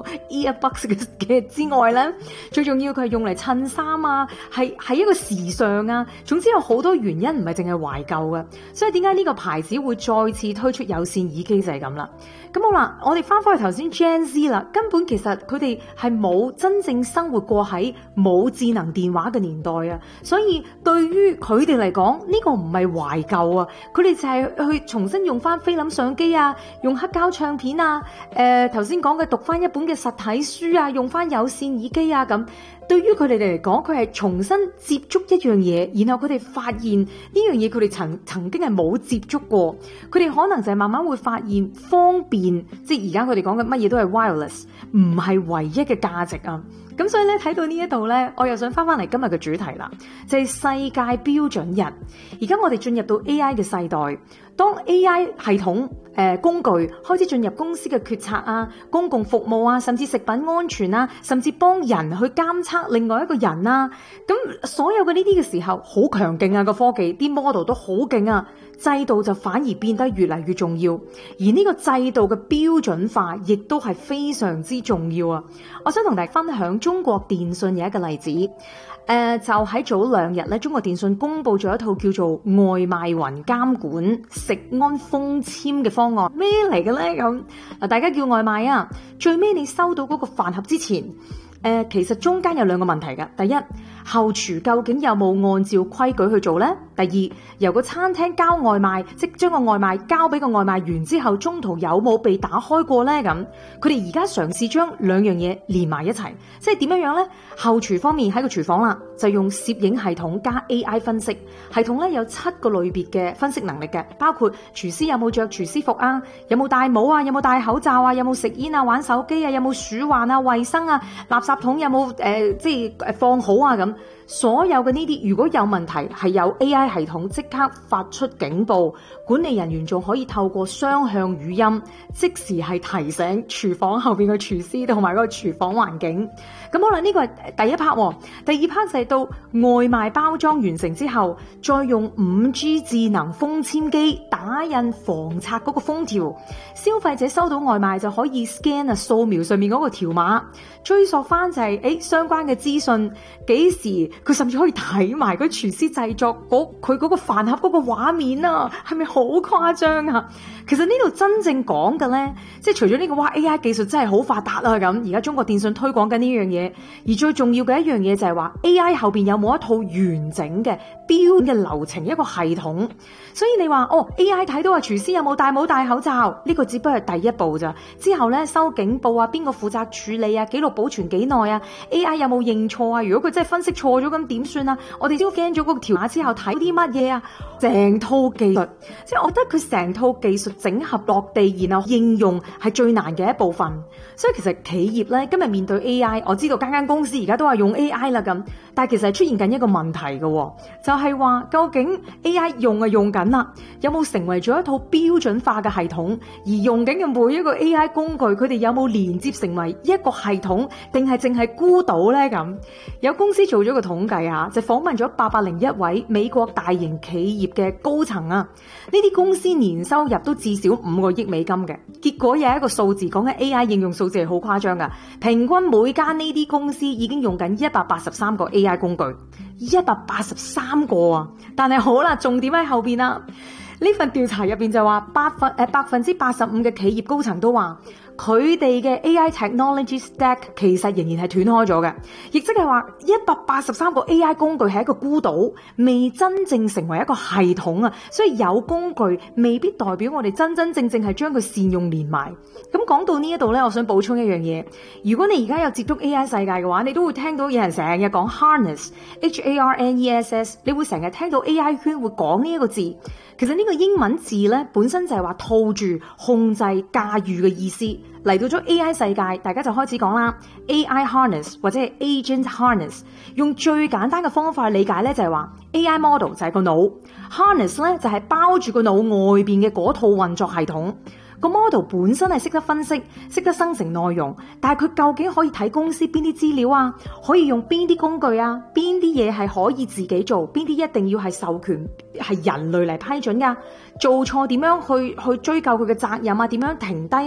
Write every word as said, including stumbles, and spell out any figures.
earbuds 嘅嘅之外咧，最重要佢係用嚟襯衫啊，係係一個時尚啊。總之有好多原因，唔係淨係懷舊嘅。所以點解呢個牌子會再次推出有線耳機就係咁啦。咁好啦，我哋翻返去頭先 Gen Z 啦，根本其實佢哋係冇真正生活過喺冇智能電話嘅年代啊，所以對於佢哋嚟講，呢個唔係懷舊啊，佢哋就係去重新用翻菲林相機啊，用黑膠唱片啊，誒頭先講嘅讀翻一本嘅實體書啊，用翻有線耳機啊咁。對於佢哋嚟講，佢係重新接觸一樣嘢，然後佢哋發現呢樣嘢佢哋曾曾經係冇接觸過，佢哋可能就係慢慢會發現方便，即係而家佢哋講嘅乜嘢都係 wireless， 唔係唯一嘅價值啊。咁所以咧睇到呢一度咧，我又想翻翻嚟今日嘅主題啦，就係世界標準日。而家我哋進入到 A I 嘅世代，當 A I 系統誒、呃、工具開始進入公司嘅決策啊、公共服務啊，甚至食品安全啊，甚至幫人去監測另外一個人啊，咁所有嘅呢啲嘅時候好強勁啊，個科技，啲 model 都好勁啊，制度就反而變得越嚟越重要，而呢個制度嘅標準化亦都係非常之重要啊！我想同大家分享中國電信有一個例子。誒、呃、就喺早兩日咧，中國電信公布咗一套叫做外賣雲監管食安封籤嘅方案，咩嚟嘅咧？咁嗱，大家叫外賣啊，最尾你收到嗰個飯盒之前，誒、呃、其實中間有兩個問題嘅。第一，後廚究竟有冇按照規矩去做呢？第二，由個餐廳交外賣，即將個外賣交俾個外賣員之後，中途有冇被打開過呢？咁佢哋而家嘗試將兩樣嘢連埋一齊，即係點樣樣呢？後廚方面喺個廚房啦，就用攝影系統加 A I 分析，系統咧有七個類別嘅分析能力嘅，包括廚師有冇着廚師服啊，有冇戴帽啊，有冇戴口罩啊，有冇食煙啊，玩手機啊，有冇鼠患啊，衛生啊，垃圾桶有冇誒、呃、即係放好啊咁。所有嘅呢啲如果有問題，係有 A I 系統即刻發出警報，管理人員仲可以透過雙向語音即時係提醒廚房後邊嘅廚師同埋嗰個廚房環境。咁可能呢個係第一 part， 第二 part 就係到外賣包裝完成之後，再用 五 G 智能封籤機打印防拆嗰個封條，消費者收到外賣就可以 scan 啊掃描上面嗰個條碼，追溯翻就係、是、誒相關嘅資訊，幾時佢甚至可以睇埋嗰廚師製作嗰佢嗰個飯盒嗰個畫面啊，係咪好誇張啊？其實呢度真正講嘅咧，即係除咗呢個哇 A I 技術真係好發達啊咁，而家中國電信推廣緊呢樣嘢，而最重要嘅一樣嘢就係話 A I 後邊有冇一套完整嘅標準嘅流程一個系統。所以你話哦 A I 睇到啊廚師有冇戴帽戴口罩，呢個只不過係第一步咋，之後咧收警報啊，邊個負責處理啊，記錄保存幾耐啊 ，A I 有冇認錯啊？如果佢真係分析錯咗咁點算啊？我哋都 scan 咗嗰個條碼之後睇啲乜嘢啊？成套技術，即係我覺得佢成套技術整合落地，然後應用係最難嘅一部分。所以其實企業咧今日面對 A I， 我知道間間公司而家都係用 A I 啦咁，但係其實係出現緊一個問題嘅，就係話究竟 A I 用啊用緊啦，有冇成為咗一套標準化嘅系統？而用緊嘅每一個 A I 工具，佢哋有冇連接成為一個系統，定係淨係孤島咧？咁有公司做咗個統計啊，就訪問咗八百零一位美國大型企業嘅高層啊，呢啲公司年收入都至少五個億美金嘅。結果有一個數字講緊 A I 應用數字係好誇張噶，平均每間呢啲公司已經用緊一百八十三個 A I 工具，一百八十三個啊！但係好啦，重點喺後邊啦。呢份調查入邊就話百分誒百分之八十五嘅企業高層都話，佢哋嘅 A I technology stack 其實仍然係斷開咗嘅，亦即係話一百八十三個 A I 工具係一個孤島，未真正成為一個系統啊！所以有工具未必代表我哋真真正正係將佢善用連埋。咁講到呢一度咧，我想補充一樣嘢，如果你而家有接觸 A I 世界嘅話，你都會聽到有人成日講 harness H A R N E S S， 你會成日聽到 A I 圈會講呢一個字。其實呢個英文字咧本身就係話套住、控制、駕馭嘅意思。嚟到咗 A I 世界，大家就開始講啦 A I harness 或者係 agent harness。用最簡單嘅方法去理解咧，就係話 A I model 就係個腦 ，harness 咧就係包住個腦外邊嘅嗰套運作系統。個 model 本身係識得分析、識得生成內容，但係佢究竟可以睇公司邊啲資料啊？可以用邊啲工具啊？邊啲嘢係可以自己做？邊啲一定要係授權係人類嚟批准㗎？做錯點樣去去追究佢嘅責任啊？點樣停低？